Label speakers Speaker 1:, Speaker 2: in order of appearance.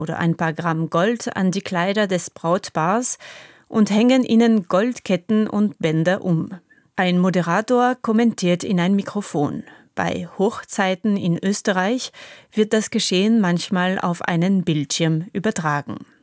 Speaker 1: oder ein paar Gramm Gold an die Kleider des Brautpaars und hängen ihnen Goldketten und Bänder um. Ein Moderator kommentiert in ein Mikrofon. Bei Hochzeiten in Österreich wird das Geschehen manchmal auf einen Bildschirm übertragen.